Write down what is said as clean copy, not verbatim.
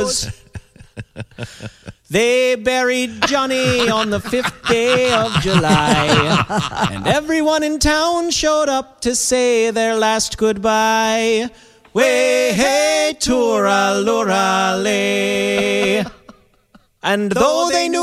goes. They buried Johnny on the 5th day of July, and everyone in town showed up to say their last goodbye. Way hey, tooralurale. And though they knew